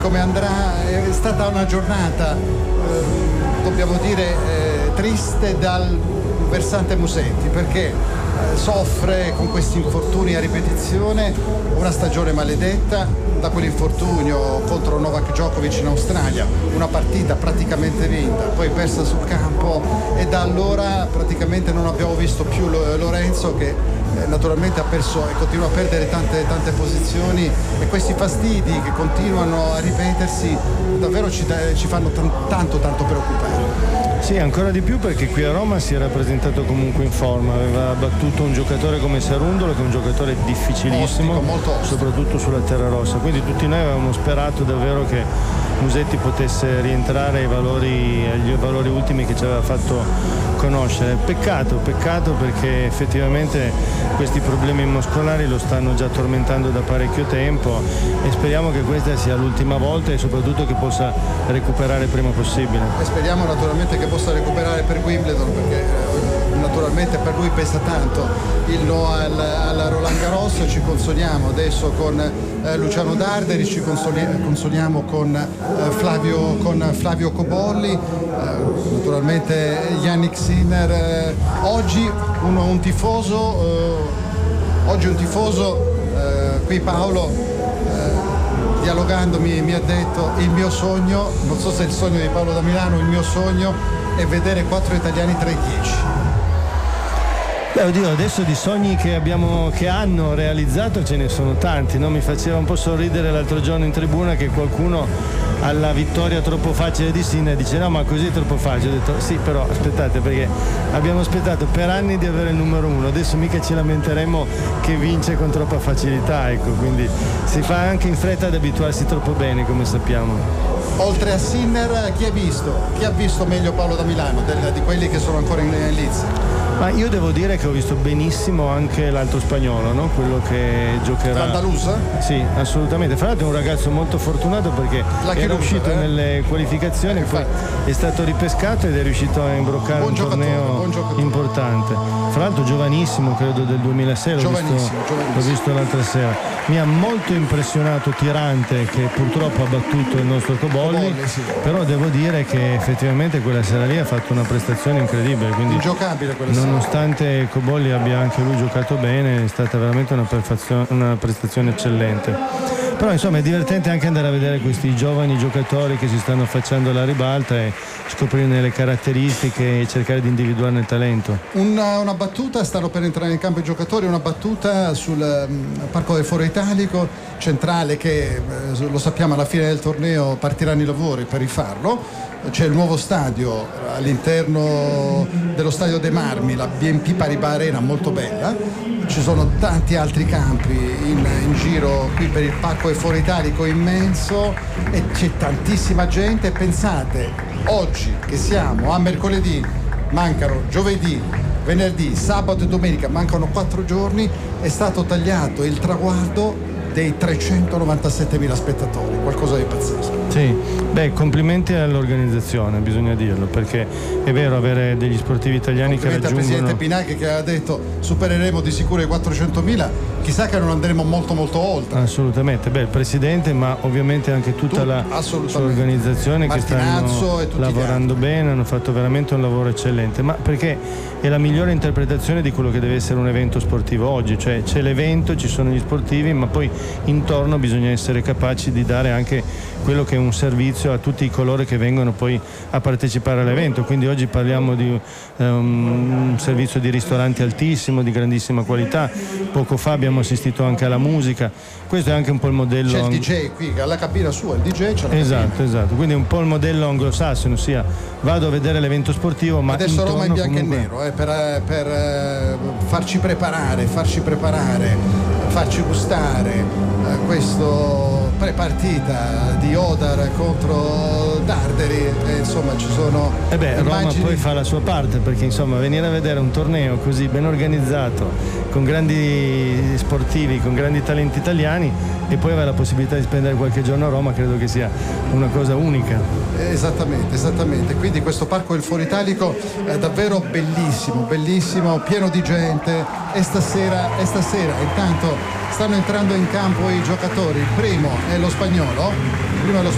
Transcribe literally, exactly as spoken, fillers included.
Come andrà? È stata una giornata, eh, dobbiamo dire, eh, triste dal versante Musetti, perché eh, soffre con questi infortuni a ripetizione, una stagione maledetta, da quell'infortunio contro Novak Djokovic in Australia, una partita praticamente vinta, poi persa sul campo, e da allora praticamente non abbiamo visto più Lorenzo, che eh, naturalmente ha perso e continua a perdere tante, tante posizioni, e questi fastidi che continuano a ripetersi davvero ci, ci fanno t- tanto tanto preoccupare. Sì, ancora di più perché qui a Roma si era presentato comunque in forma, aveva battuto un giocatore come Cerundolo, che è un giocatore difficilissimo, ostico, molto ostico, soprattutto sulla terra rossa, quindi tutti noi avevamo sperato davvero che Musetti potesse rientrare ai valori, agli valori ultimi che ci aveva fatto conoscere. Peccato, peccato perché effettivamente questi problemi muscolari lo stanno già tormentando da parecchio tempo, e speriamo che questa sia l'ultima volta e soprattutto che possa recuperare il prima possibile. E speriamo naturalmente che possa recuperare per Wimbledon, perché naturalmente per lui pesa tanto il no al, al Roland Garros. Ci consoliamo adesso con eh, Luciano Darderi, ci consoli- consoliamo con, eh, Flavio, con Flavio Cobolli, eh, naturalmente Yannick Sinner. Eh, oggi un, un tifoso, eh, oggi un tifoso eh, qui Paolo, eh, dialogando mi, mi ha detto: il mio sogno, non so se è il sogno di Paolo da Milano, il mio sogno è vedere quattro italiani tra i dieci. Beh, oddio, adesso di sogni che abbiamo, che hanno realizzato ce ne sono tanti, no? Mi faceva un po' sorridere l'altro giorno in tribuna che qualcuno alla vittoria troppo facile di Sinner dice: no, ma così è troppo facile. Ho detto sì, però aspettate, perché abbiamo aspettato per anni di avere il numero uno, adesso mica ci lamenteremo che vince con troppa facilità, ecco, quindi si fa anche in fretta ad abituarsi troppo bene, come sappiamo. Oltre a Sinner, chi ha visto? Chi ha visto meglio Paolo da Milano, del, di quelli che sono ancora in Leeds? Ma io devo dire che ho visto benissimo anche l'altro spagnolo, no? Quello che giocherà. Andalus? Sì, assolutamente. Fra l'altro è un ragazzo molto fortunato perché La era uscito eh? nelle qualificazioni, eh, poi è stato ripescato ed è riuscito a imbroccare buon un giocatore, torneo importante. Fra l'altro giovanissimo, credo del duemilasei, l'ho, giovanissimo, visto, giovanissimo. l'ho visto l'altra sera. Mi ha molto impressionato Tirante, che purtroppo ha battuto il nostro Cobolli, Cobolli sì. Però devo dire che effettivamente quella sera lì ha fatto una prestazione incredibile. Quindi ingiocabile quella sera. Nonostante Cobolli abbia anche lui giocato bene, è stata veramente una, perfezio- una prestazione eccellente. Però insomma è divertente anche andare a vedere questi giovani giocatori che si stanno affacciando alla ribalta e scoprirne le caratteristiche e cercare di individuarne il talento. Una, una battuta, stanno per entrare in campo i giocatori, una battuta sul um, Parco del Foro Italico centrale, che eh, lo sappiamo alla fine del torneo partiranno i lavori per rifarlo. C'è il nuovo stadio all'interno dello stadio dei Marmi, la B N P Paribas Arena, molto bella. Ci sono tanti altri campi in, in giro qui per il Parco del Foro Italico immenso, e c'è tantissima gente. Pensate, oggi che siamo a mercoledì, mancano giovedì, venerdì, sabato e domenica, mancano quattro giorni, è stato tagliato il traguardo dei trecentonovantasettemila spettatori, qualcosa di pazzesco. Sì, beh, complimenti all'organizzazione, bisogna dirlo, perché è vero, avere degli sportivi italiani che raggiungono... Complimenti al presidente Pinacchi, che ha detto supereremo di sicuro i quattrocentomila, chissà che non andremo molto molto oltre. Assolutamente, beh, il presidente, ma ovviamente anche tutta tu, la sua organizzazione, che stanno lavorando bene, hanno fatto veramente un lavoro eccellente, ma perché è la migliore interpretazione di quello che deve essere un evento sportivo oggi, cioè c'è l'evento, ci sono gli sportivi, ma poi intorno bisogna essere capaci di dare anche quello che è un servizio a tutti coloro che vengono poi a partecipare all'evento. Quindi oggi parliamo di um, un servizio di ristoranti altissimo, di grandissima qualità. Poco fa abbiamo assistito anche alla musica. Questo è anche un po' il modello. C'è il D J qui, alla cabina sua, il D J c'è la Esatto, cabina. esatto. Quindi è un po' il modello anglosassone, ossia vado a vedere l'evento sportivo, ma adesso Roma in bianco comunque... e nero, eh, per, per eh, farci preparare, farci preparare, farci gustare eh, questo prepartita di Odar contro Darderi, e insomma ci sono eh beh, immagini... Roma poi fa la sua parte, perché insomma venire a vedere un torneo così ben organizzato, con grandi sportivi, con grandi talenti italiani, e poi avere la possibilità di spendere qualche giorno a Roma, credo che sia una cosa unica. Esattamente, esattamente. Quindi questo Parco del Foro Italico è davvero bellissimo, bellissimo, pieno di gente, e stasera, e stasera intanto stanno entrando in campo i giocatori. Il primo è lo spagnolo, prima è lo